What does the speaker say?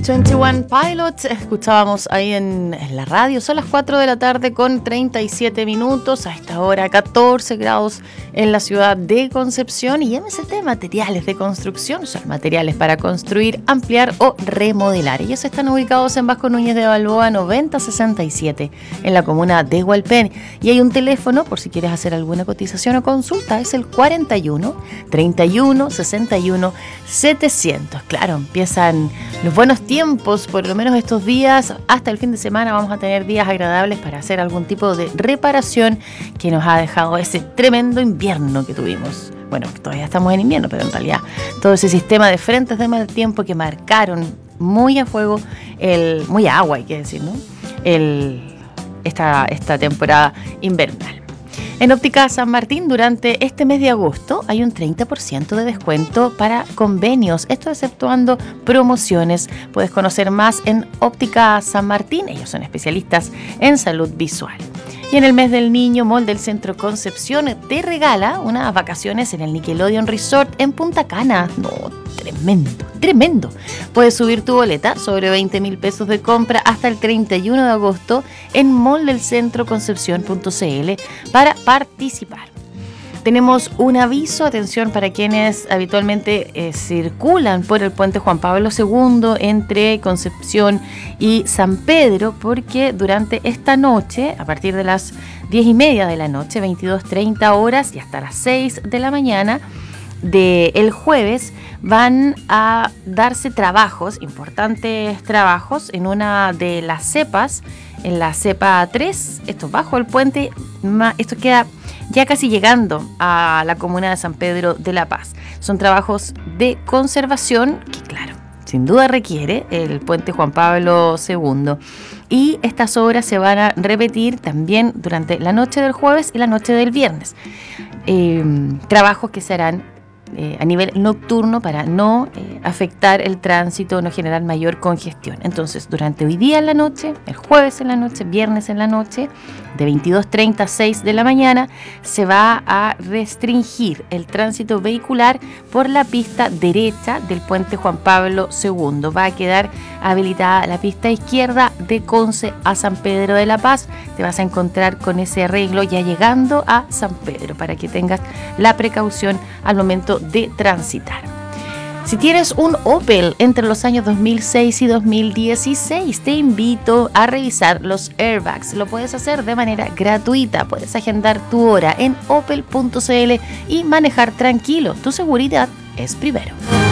21 Pilots, escuchábamos ahí en la radio. Son las 4 de la tarde con 37 minutos. A esta hora 14 grados en la ciudad de Concepción. Y MST Materiales de Construcción son materiales para construir, ampliar o remodelar. Ellos están ubicados en Vasco Núñez de Balboa 9067 en la comuna de Hualpén. Y hay un teléfono por si quieres hacer alguna cotización o consulta. Es el 41 31 61 700. Claro, empiezan los buenos tiempos, por lo menos estos días, hasta el fin de semana vamos a tener días agradables para hacer algún tipo de reparación que nos ha dejado ese tremendo invierno que tuvimos. Bueno, todavía estamos en invierno, pero en realidad todo ese sistema de frentes de mal tiempo que marcaron muy a fuego, muy a agua hay que decir, ¿no? Esta temporada invernal. En Óptica San Martín, durante este mes de agosto, hay un 30% de descuento para convenios. Esto exceptuando promociones. Puedes conocer más en Óptica San Martín. Ellos son especialistas en salud visual. Y en el mes del niño, Mall del Centro Concepción te regala unas vacaciones en el Nickelodeon Resort en Punta Cana. No, tremendo. Puedes subir tu boleta sobre 20.000 pesos de compra hasta el 31 de agosto en moldelcentroconcepcion.cl para participar. Tenemos un aviso, atención para quienes habitualmente circulan por el puente Juan Pablo II entre Concepción y San Pedro, porque durante esta noche, a partir de las 10:30 de la noche, 22:30 horas y hasta las 6 de la mañana del jueves, van a darse trabajos, importantes trabajos, en una de las cepas, en la cepa 3, esto bajo el puente, esto queda ya casi llegando a la comuna de San Pedro de la Paz. Son trabajos de conservación que, claro, sin duda requiere el puente Juan Pablo II. Y estas obras se van a repetir también durante la noche del jueves y la noche del viernes. Trabajos que se harán a nivel nocturno para no afectar el tránsito, no generar mayor congestión. Entonces, durante hoy día en la noche, el jueves en la noche, viernes en la noche, de 22:30 a 6 de la mañana, se va a restringir el tránsito vehicular por la pista derecha del puente Juan Pablo II. Va a quedar habilitada la pista izquierda de Conce a San Pedro de la Paz. Te vas a encontrar con ese arreglo ya llegando a San Pedro para que tengas la precaución al momento de transitar. Si tienes un Opel entre los años 2006 y 2016, te invito a revisar los airbags. Lo puedes hacer de manera gratuita. Puedes agendar tu hora en opel.cl y manejar tranquilo. Tu seguridad es primero.